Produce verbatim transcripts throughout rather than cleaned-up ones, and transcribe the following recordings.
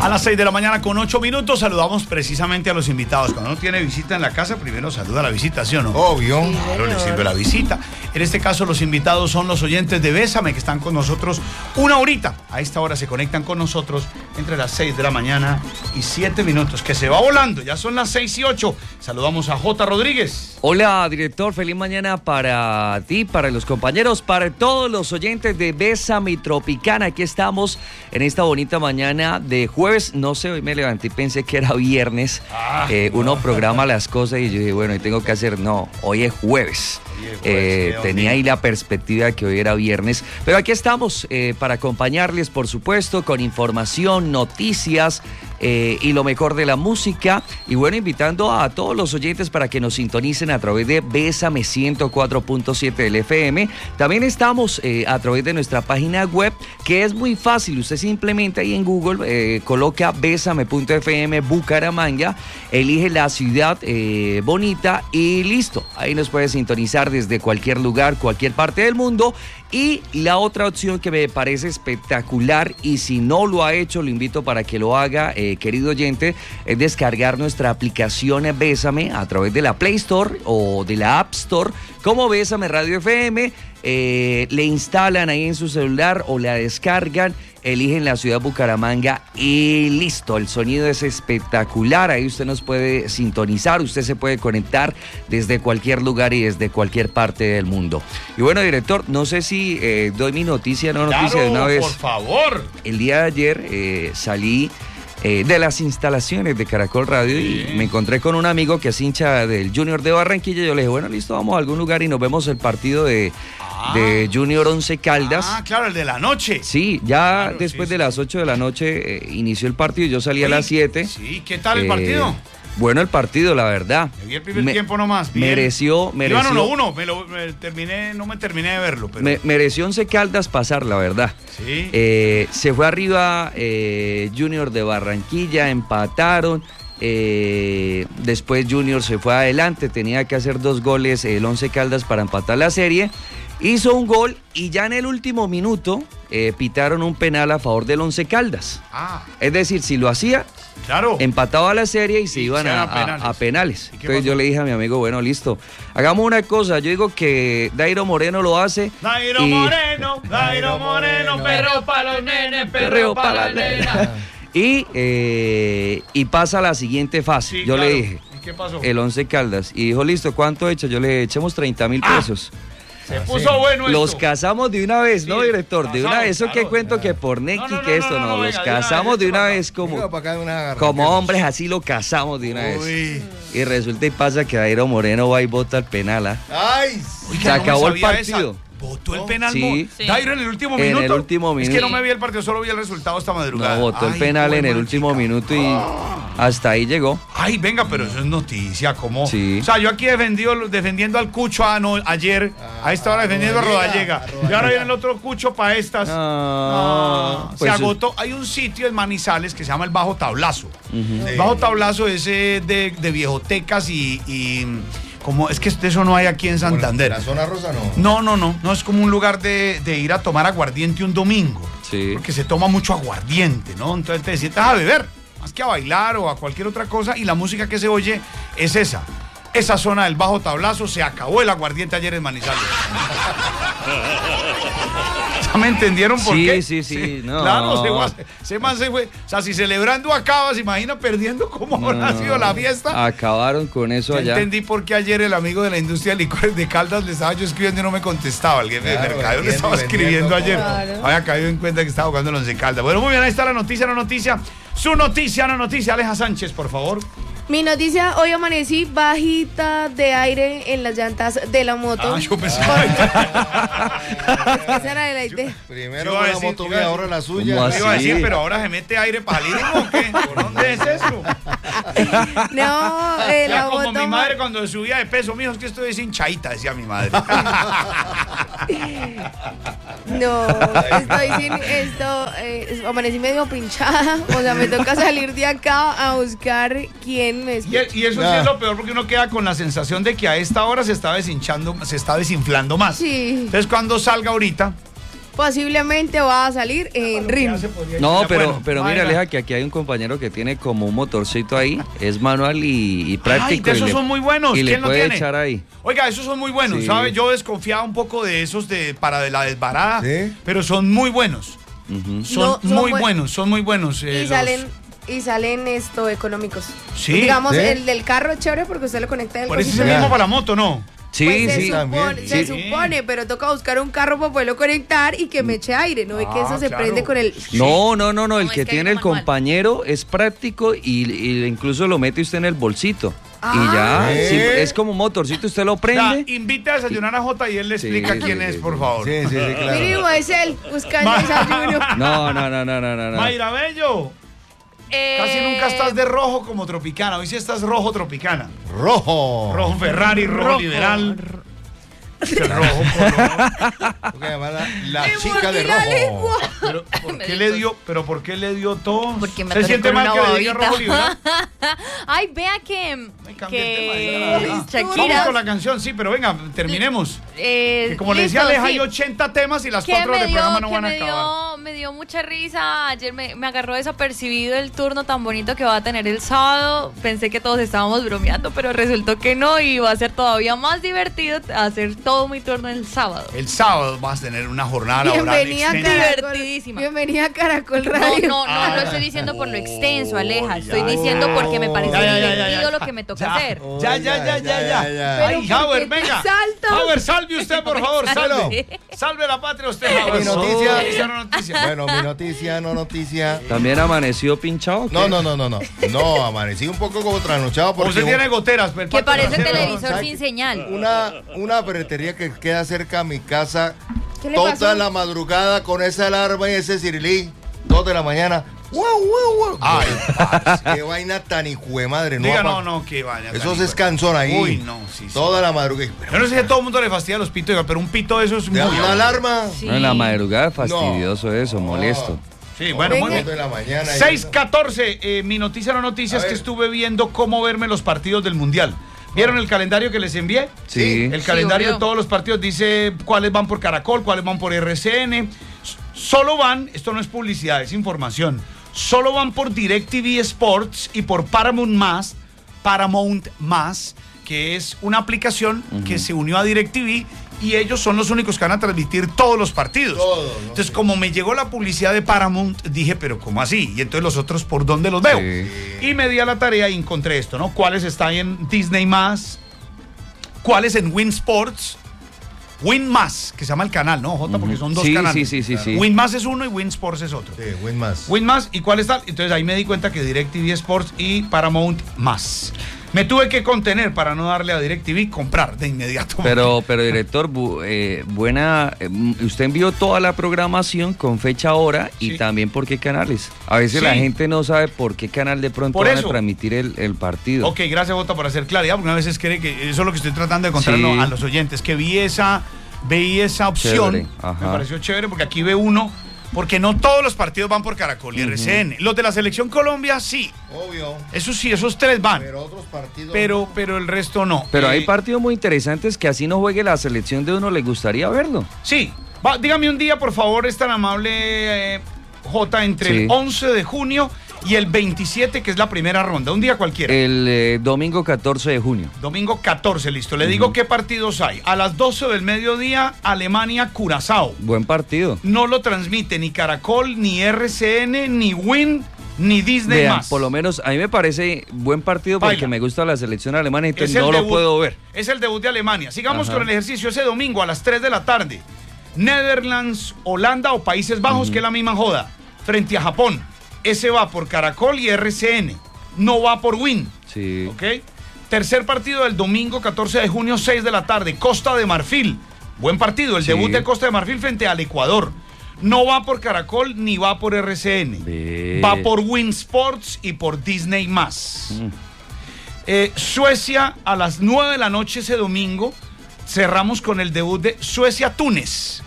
A las seis de la mañana con ocho minutos saludamos precisamente a los invitados. Cuando uno tiene visita en la casa, primero saluda a la visita, ¿sí o no? Obvio. Claro, le sirve la visita. En este caso, los invitados son los oyentes de Bésame, que están con nosotros una horita. A esta hora se conectan con nosotros entre las seis de la mañana y siete minutos, que se va volando. Ya son las seis y ocho. Saludamos a J. Rodríguez. Hola, director. Feliz mañana para ti, para los compañeros, para todos los oyentes de Bésame Tropicana. Aquí estamos en esta bonita mañana de jueves. No sé, hoy me levanté y pensé que era viernes. Ah, eh, uno no. programa las cosas y yo dije, bueno, y tengo que hacer. No, hoy es jueves. Eh, tenía ahí la perspectiva de que hoy era viernes, pero aquí estamos eh, para acompañarles, por supuesto, con información, noticias eh, y lo mejor de la música. Y bueno, invitando a todos los oyentes para que nos sintonicen a través de Bésame ciento cuatro punto siete del F M. También estamos eh, a través de nuestra página web, que es muy fácil. Usted simplemente ahí en Google eh, coloca bésame punto f m Bucaramanga, elige la ciudad eh, bonita y listo. Ahí nos puede sintonizar desde cualquier lugar, cualquier parte del mundo. Y la otra opción que me parece espectacular, y si no lo ha hecho, lo invito para que lo haga, eh, querido oyente, es descargar nuestra aplicación Bésame a través de la Play Store o de la App Store como Bésame Radio F M. Eh, le instalan ahí en su celular o la descargan, eligen la ciudad Bucaramanga y listo, el sonido es espectacular. Ahí usted nos puede sintonizar, usted se puede conectar desde cualquier lugar y desde cualquier parte del mundo. Y bueno, director, no sé si eh, doy mi noticia, no noticia claro, de una vez. Por favor. El día de ayer eh, salí Eh, de las instalaciones de Caracol Radio sí. y me encontré con un amigo que es hincha del Junior de Barranquilla. Yo le dije, bueno, listo, vamos a algún lugar y nos vemos el partido de, ah. de Junior Once Caldas. Ah, claro, el de la noche. Sí, ya claro, después sí, de sí. las ocho de la noche eh, inició el partido, yo salí Oye, a las siete. Sí, ¿qué tal el eh, partido? Bueno, el partido, la verdad. Me vi el primer me, tiempo nomás. Bien. Mereció, mereció. Iban uno uno, me lo me terminé, no me terminé de verlo. Pero... Me, mereció Once Caldas pasar, la verdad. Sí. Eh, se fue arriba eh, Junior de Barranquilla, empataron. Eh, después Junior se fue adelante, tenía que hacer dos goles el Once Caldas para empatar la serie. Hizo un gol y ya en el último minuto eh, pitaron un penal a favor del Once Caldas. Ah. Es decir, si lo hacía, claro, empataba la serie y se y iban se a, a penales. A, a penales. Entonces pasó? yo le dije a mi amigo, bueno, listo, hagamos una cosa. Yo digo que Dairo Moreno lo hace. Dairo y... Moreno, Dairo Moreno, perro para los nenes, perro para las nenas. Y, eh, y pasa a la siguiente fase. Sí, yo claro. le dije, ¿Y qué pasó? el Once Caldas. Y dijo, listo, ¿cuánto he hecho? Yo le dije, echemos treinta mil pesos. Ah. Se puso sí. bueno esto. Los casamos de una vez, sí, ¿no, director? De casamos, una vez. Eso claro, que cuento claro. que por Neki, no, no, no, que esto, no, no. no, no Los venga, casamos de una vez como, una como hombres, así lo casamos de una Uy. vez. Y resulta y pasa que Dairo Moreno va y bota el penal. ¿ah? ¡Ay! Oiga, Se no acabó el sabía partido. Esa. ¿Votó el penal? Sí. sí. Dairo en el último en minuto. En el último minuto. Es que no me vi el partido, solo vi el resultado esta madrugada. No, votó Ay, el penal en el chica. último minuto y hasta ahí llegó. Ay, venga, pero eso es noticia, ¿cómo? Sí. O sea, yo aquí defendido, defendiendo al Cucho ah, no, ayer, ah, a esta hora defendiendo a Rodallega. Y ahora viene el otro Cucho para estas. Ah, no, pues se agotó. Hay un sitio en Manizales que se llama el Bajo Tablazo. Uh-huh. El Bajo Tablazo es eh, de, de viejotecas y... y como, es que eso no hay aquí en Santander. ¿La zona rosa no? No, no, no. No es como un lugar de, de ir a tomar aguardiente un domingo. Sí. Porque se toma mucho aguardiente, ¿no? Entonces te sientas a beber, más que a bailar o a cualquier otra cosa. Y la música que se oye es esa. Esa zona del Bajo Tablazo, se acabó el aguardiente ayer en Manizales. ¿Ya me entendieron por sí, qué? Sí, sí, sí. No. Claro, se, se, man se fue. O sea, si celebrando acaba, se imagina perdiendo cómo no, habrá sido la fiesta. Acabaron con eso ya allá. Entendí por qué ayer el amigo de la industria de licores de Caldas le estaba yo escribiendo y no me contestaba. El jefe claro, de mercado le estaba escribiendo ayer. Claro. Había caído en cuenta que estaba jugando el Once Caldas. Bueno, muy bien, ahí está la noticia, la noticia. Su noticia, la noticia. Aleja Sánchez, por favor. Mi noticia, hoy amanecí bajita de aire en las llantas de la moto. Ah, yo pensé. Esa era la idea. Primero con la moto y ahora la suya. Iba a decir, pero ahora se mete aire para salir, ¿o qué? ¿Por dónde es eso? No, eh, la como moto... mi madre cuando subía de peso, mijo, es que estoy deshinchadita, decía mi madre. No, estoy sin esto, eh, amanecí medio pinchada, o sea, me toca salir de acá a buscar quién me... Y, y eso nah. sí es lo peor porque uno queda con la sensación de que a esta hora se está deshinchando, se está desinflando más. Sí. Entonces cuando salga ahorita, posiblemente va a salir en R I M. No, pero, Bueno, pero mira, vaya. Aleja, que aquí hay un compañero que tiene como un motorcito ahí, es manual y, y práctico. Ay, de esos y le- son muy buenos. Y le ¿Quién lo puede tiene? echar ahí. Oiga, esos son muy buenos, Sí. ¿sabe? Yo desconfiaba un poco de esos de para de la desbarada, ¿Sí? pero son muy buenos. Ujú. Son, No, son muy buen- buenos, son muy buenos. eh, Y los- salen, y salen esto económicos. Sí, Digamos, ¿sí? el del carro es chévere porque usted lo conecta del Por eso es cosito el Ya. mismo para la moto, ¿no? Sí, Pues se sí. también. supone, se Sí. supone, pero toca buscar un carro para poderlo conectar y que me eche aire, ¿no? Y que Ah, eso se claro. prende con el... No, no, no, no, el No, que es que hay tiene el uno manual. compañero es práctico y, y incluso lo mete usted en el bolsito. Ah. Y ya, ¿Eh? sí, es como un motorcito, usted lo Ya, prende. invite a desayunar a Jota y él le Sí, explica sí, quién sí, es, sí. por favor. Sí, sí, sí, claro. Mínimo es él, buscando desayuno. No, no, no, no, no, no. no. Mayra Bello, Eh, casi nunca estás de rojo como Tropicana. Hoy sí estás rojo Tropicana. Rojo. Rojo Ferrari, rojo, Rojo. liberal. El rojo color. Tengo que llamarla la Me chica de mordí la rojo. lengua. Pero ¿por qué le dio, pero por qué le dio tos? Porque me ¿Se atoré siente con mal una que le diga babita. rojo liberal? Ay, vea que, Ay, cambia el tema, que ya. Vamos Shakira. con la canción, sí, pero venga, terminemos. eh, Que como le listo, decía Aleja, sí. hay ochenta temas y las Que cuatro me del dio, programa no que van a me acabar. dio, me dio mucha risa. Ayer me, me agarró desapercibido el turno tan bonito que va a tener el sábado. Pensé que todos estábamos bromeando, pero resultó que no. Y va a ser todavía más divertido hacer todo mi turno el sábado. El sábado vas a tener una jornada laboral Bienvenida a extensa. Caracol. Divertidísima. Bienvenida a Caracol No, Radio. no, no Ah. lo estoy diciendo por lo extenso, Aleja. Oh, Estoy ya. diciendo porque me parece Ya, ya, ya, ya, divertido ya. lo que me toca Ya. hacer. Ya, ya, ya, ya, ya. ya. Ay, Pero Howard, ¿por qué venga. salta? Howard, salve usted, por favor, salve. Salve. Salve la patria usted, Howard. Mi noticia. Noticia, no noticia. Bueno, mi noticia, no noticia. ¿También amaneció pinchado? o qué? No, no, no, no, no. No, amanecí un poco como trasnochado porque Usted un- tiene goteras. pero el Que patio parece trasero- televisor ¿sabe sin qué? señal. una, una ferretería que queda cerca a mi casa ¿Qué le toda pasó? la madrugada con esa alarma y ese cirilí, dos de la mañana. ¡Wow, wow, wow! Ay, ¡Qué vaina tan hijo de madre! Diga, apa- no, no, que vaya. Eso canijo. es canzón ahí. Uy, no, sí, sí. Toda la madrugada. Yo no sé si a todo el mundo le fastidia los pitos, pero un pito de eso es muy... ¿De una alarma? Sí. No, en la madrugada fastidioso eso, molesto. Sí, bueno, muy Venga. bien. Dos de la mañana. y seis eso. catorce, eh, mi noticia no noticia A es que ver. estuve viendo cómo verme los partidos del Mundial. ¿Vieron el calendario que les envié? Sí. El Sí, calendario obvio. de todos los partidos dice cuáles van por Caracol, cuáles van por R C N. S- Solo van, esto no es publicidad, es información. Solo van por DirecTV Sports y por Paramount Más, Paramount Más, que es una aplicación que se unió a DirecTV y ellos son los únicos que van a transmitir todos los partidos. Todos, ¿no? Entonces, como me llegó la publicidad de Paramount, dije, pero ¿cómo así? Y entonces los otros, ¿por dónde los veo? Sí. Y me di a la tarea y encontré esto, ¿no? ¿Cuáles están en Disney Más? ¿Cuáles en Win Sports? Win Más, que se llama el canal, ¿no, Jota? Porque son dos Sí, canales. sí, sí, sí, sí. Win Más es uno y Win Sports es otro. Sí, win más. Win Más, ¿y cuál está? Entonces ahí me di cuenta que DirecTV Sports y Paramount Más. Me tuve que contener para no darle a DirecTV comprar de inmediato. Pero, pero director, bu- eh, buena. eh, mm, usted envió toda la programación con fecha, hora y Sí. también por qué canales. A veces Sí. la gente no sabe por qué canal de pronto Por van eso. a transmitir el, el partido. Ok, gracias, Jota, por hacer claridad, porque a veces cree que eso es lo que estoy tratando de contarlo Sí. a los oyentes, que vi esa, vi esa opción, Chévere, ajá. me pareció chévere, porque aquí ve uno, porque no todos los partidos van por Caracol y R C N. Los de la Selección Colombia, sí, Obvio. eso sí, esos tres van, Pero otros partidos. pero, pero el resto no. Pero Eh, hay partidos muy interesantes que así no juegue la selección de uno, le gustaría verlo. Sí, Va, dígame un día, por favor, es tan amable, eh, Jota, entre Sí. el once de junio y el veintisiete, que es la primera ronda, un día cualquiera. El eh, domingo catorce de junio. Domingo catorce, listo. Le digo qué partidos hay. A las doce del mediodía, Alemania-Curazao. Buen partido. No lo transmite ni Caracol, ni R C N, ni Win, ni Disney Vean, más. por lo menos a mí me parece buen partido porque Baila. me gusta la selección alemana, Es entonces el no lo debut- puedo ver. Es el debut de Alemania. Sigamos Ajá. con el ejercicio ese domingo a las tres de la tarde. Netherlands, Holanda o Países Bajos, que es la misma joda, frente a Japón. Ese va por Caracol y R C N. No va por Win. Sí. ¿Ok? Tercer partido del domingo catorce de junio, seis de la tarde. Costa de Marfil. Buen partido. El Sí. debut de Costa de Marfil frente al Ecuador. No va por Caracol ni va por R C N. Ve. Va por Win Sports y por Disney más. Mm. Eh, Suecia a las nueve de la noche ese domingo. Cerramos con el debut de Suecia-Túnez.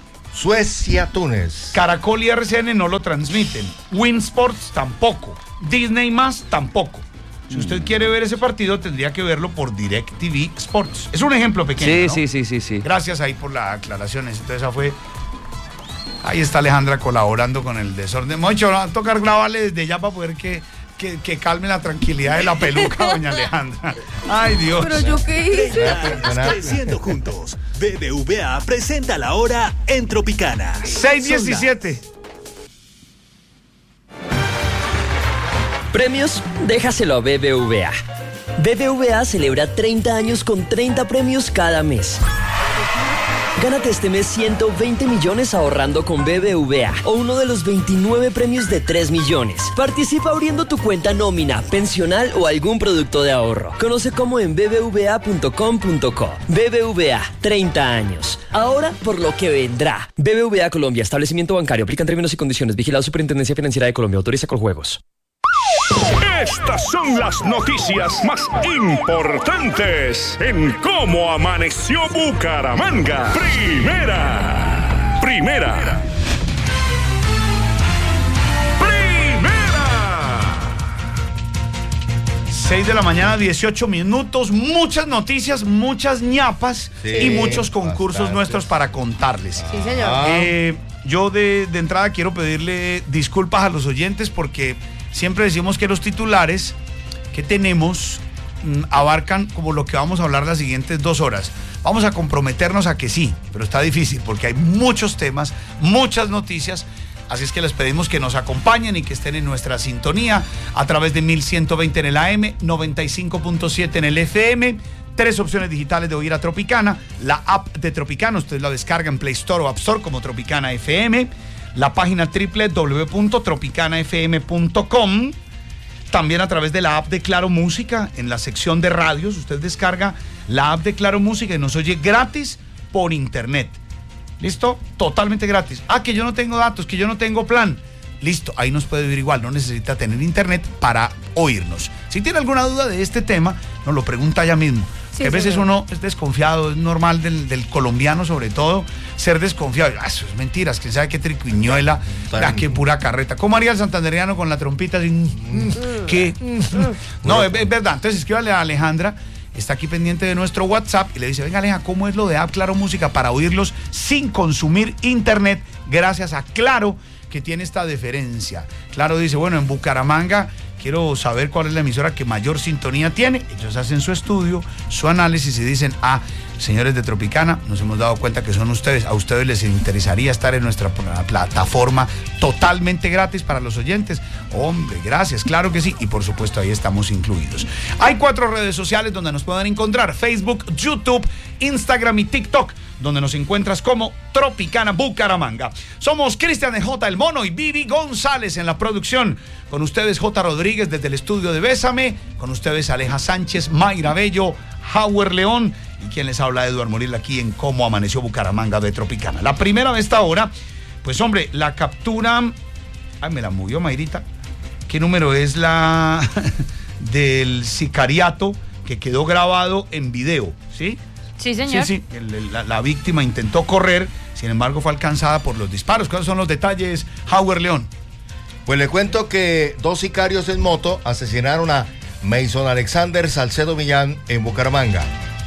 Suecia-Túnez. Caracol y R C N no lo transmiten. Win Sports tampoco. Disney más tampoco. Si usted quiere ver ese partido, tendría que verlo por DirecTV Sports. Es un ejemplo pequeño. Sí, ¿no? sí, sí, sí, sí. Gracias ahí por la aclaración. Entonces, esa fue Ahí está Alejandra colaborando con el desorden. Moncho, va a tocar grabarle desde ya para poder que, que, que calme la tranquilidad de la peluca, doña Alejandra. Ay, Dios. ¿Pero yo qué hice? Creciendo juntos. B B V A presenta la hora en Tropicana. seis diecisiete. Premios, déjaselo a B B V A. B B V A celebra treinta años con treinta premios cada mes. Gánate este mes ciento veinte millones ahorrando con B B V A o uno de los veintinueve premios de tres millones. Participa abriendo tu cuenta nómina, pensional o algún producto de ahorro. Conoce cómo en b b v a punto com punto co. B B V A, treinta años. Ahora por lo que vendrá. B B V A Colombia, establecimiento bancario. Aplican términos y condiciones. Vigilado Superintendencia Financiera de Colombia. Autoriza Coljuegos. Estas son las noticias más importantes en cómo amaneció Bucaramanga. Primera. Primera. Primera. seis de la mañana, dieciocho minutos. Muchas noticias, muchas ñapas Sí, y muchos concursos bastante. nuestros para contarles. Sí, señor. Ah. Eh, yo de, de entrada quiero pedirle disculpas a los oyentes porque siempre decimos que los titulares que tenemos mm, abarcan como lo que vamos a hablar las siguientes dos horas. Vamos a comprometernos a que sí, pero está difícil porque hay muchos temas, muchas noticias. Así es que les pedimos que nos acompañen y que estén en nuestra sintonía a través de mil ciento veinte en el A M, noventa y cinco punto siete en el F M. Tres opciones digitales de oír a Tropicana. La app de Tropicana, usted la descarga en Play Store o App Store como Tropicana F M. La página doble u doble u doble u punto tropicana f m punto com. También a través de la app de Claro Música, en la sección de radios, usted descarga la app de Claro Música y nos oye gratis por internet. ¿Listo? Totalmente gratis. Ah, que yo no tengo datos, que yo no tengo plan. Listo, ahí nos puede oír igual, no necesita tener internet para oírnos. Si tiene alguna duda de este tema, nos lo pregunta ya mismo. Sí, que a veces señor. uno es desconfiado, es normal del, del colombiano sobre todo, ser desconfiado. Ah, eso es mentiras, que sabe qué triquiñuela, ah, qué pura carreta. ¿Cómo haría el santanderiano con la trompita? Así, mm, ¿qué? No, es, es verdad. Entonces escríbale a Alejandra, está aquí pendiente de nuestro WhatsApp y le dice, venga Aleja, ¿cómo es lo de App Claro Música para oírlos sin consumir internet? Gracias a Claro, que tiene esta deferencia. Claro dice, bueno, en Bucaramanga quiero saber cuál es la emisora que mayor sintonía tiene. Ellos hacen su estudio, su análisis y dicen, ah, señores de Tropicana, nos hemos dado cuenta que son ustedes, a ustedes les interesaría estar en nuestra plataforma totalmente gratis para los oyentes. Hombre, gracias, claro que sí, y por supuesto ahí estamos incluidos. Hay cuatro redes sociales donde nos pueden encontrar: Facebook, YouTube, Instagram y TikTok, donde nos encuentras como Tropicana Bucaramanga. Somos Cristian de J. El Mono y Vivi González en la producción. Con ustedes J. Rodríguez desde el estudio de Bésame. Con ustedes Aleja Sánchez, Mayra Bello, Howard León y quien les habla, Eduardo Moril, aquí en Cómo Amaneció Bucaramanga de Tropicana. La primera de esta hora, pues hombre, la captura... Ay, me la movió Mayrita. ¿Qué número es la del sicariato que quedó grabado en video? ¿Sí? Sí, señor. Sí, sí, el- el- la, la víctima intentó correr, sin embargo fue alcanzada por los disparos. ¿Cuáles son los detalles, Howard León? Pues le cuento que dos sicarios en moto asesinaron a Mason Alexander Salcedo Millán en Bucaramanga.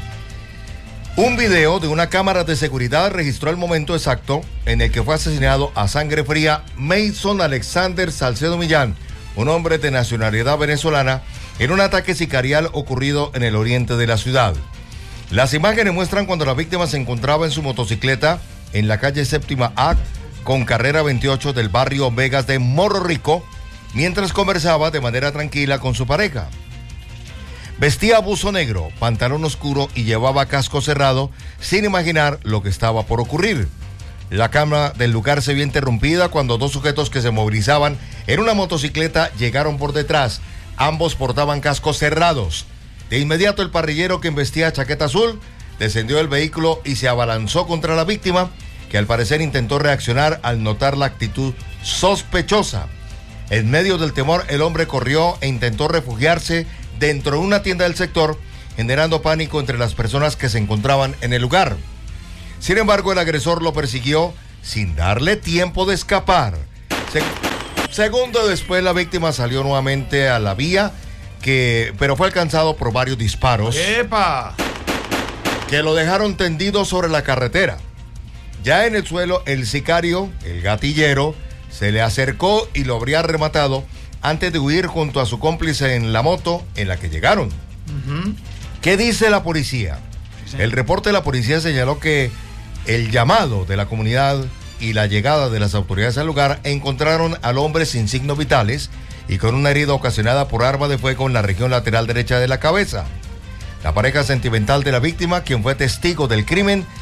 Un video de una cámara de seguridad registró el momento exacto en el que fue asesinado a sangre fría Mason Alexander Salcedo Millán, un hombre de nacionalidad venezolana, en un ataque sicarial ocurrido en el oriente de la ciudad. Las imágenes muestran cuando la víctima se encontraba en su motocicleta en la calle Séptima A con carrera veintiocho del barrio Vegas de Morro Rico, mientras conversaba de manera tranquila con su pareja. Vestía buzo negro, pantalón oscuro y llevaba casco cerrado, sin imaginar lo que estaba por ocurrir. La cámara del lugar se vio interrumpida cuando dos sujetos que se movilizaban en una motocicleta llegaron por detrás. Ambos portaban cascos cerrados. De inmediato el parrillero, que vestía chaqueta azul, descendió del vehículo y se abalanzó contra la víctima, que al parecer intentó reaccionar al notar la actitud sospechosa. En medio del temor, el hombre corrió e intentó refugiarse dentro de una tienda del sector, generando pánico entre las personas que se encontraban en el lugar. Sin embargo, el agresor lo persiguió sin darle tiempo de escapar. Se- Segundo después, la víctima salió nuevamente a la vía, que, pero fue alcanzado por varios disparos ¡Epa! que lo dejaron tendido sobre la carretera. Ya en el suelo, el sicario, el gatillero, se le acercó y lo habría rematado antes de huir junto a su cómplice en la moto en la que llegaron. Uh-huh. ¿Qué dice la policía? Sí, el reporte de la policía señaló que el llamado de la comunidad y la llegada de las autoridades al lugar encontraron al hombre sin signos vitales y con una herida ocasionada por arma de fuego en la región lateral derecha de la cabeza. La pareja sentimental de la víctima, quien fue testigo del crimen,